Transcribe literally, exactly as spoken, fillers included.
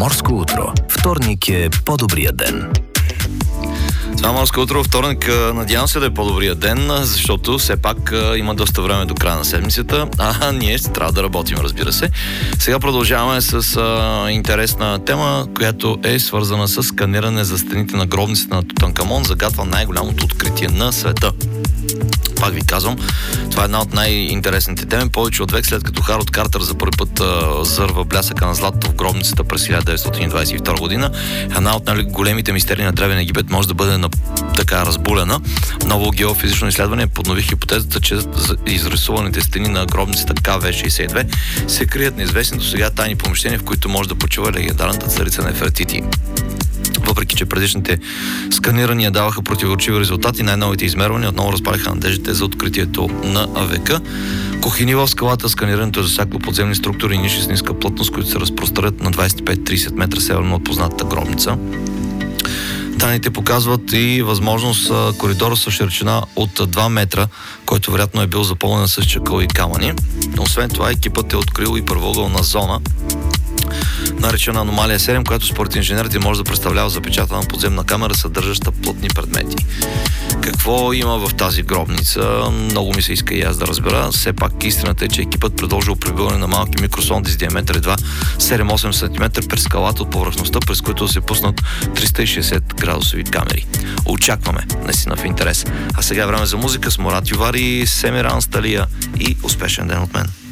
Морско утро. Вторник е по-добрия ден. Това Морско утро, вторник, надявам се да е по-добрия ден, защото все пак има доста време до края на седмицата, а ние ще трябва да работим, разбира се. Сега продължаваме с а, интересна тема, която е свързана с сканиране за стените на гробницата на Тутанкамон, загатва най-голямото откритие на света. Пак ви казвам, това е една от най-интересните теми. Повече от век след като Харолд Картер за първи път а, зърва блясъка на златото в гробницата през хиляда деветстотин двадесет и втора година, една от най-големите мистерии на Древен Египет може да бъде на, така разбулена. Ново геофизично изследване поднови хипотезата, че изрисуваните стени на гробницата К В шейсет и две се крият неизвестни до сега тайни помещения, в които може да почива легендарната царица Нефертити. Въпреки че предишните сканирания даваха противоречиви резултати, най-новите измервания отново разпалиха надеждите за откритието на века. Кухини в скалата, сканирането е засякло подземни структури и ниши с ниска плътност, които се разпространят на двадесет и пет до тридесет метра северно от познатата гробница. Данните показват и възможност коридора с широчина от два метра, който вероятно е бил запълнен с чакъл и камъни. Освен това, екипът е открил и първоъгълна зона, наречена аномалия седем, която според инженерите може да представлява запечатана подземна камера, съдържаща плътни предмети. Какво има в тази гробница? Много ми се иска и аз да разбера. Все пак истината е, че екипът продължил прибиване на малки микросонди с диаметър едва седем до осем сантиметра през скалата от повърхността, през които да се пуснат триста и шейсет градусови камери. Очакваме, наистина в интерес. А сега е време за музика с Мурат Ювари, Семиран Сталия и успешен ден от мен.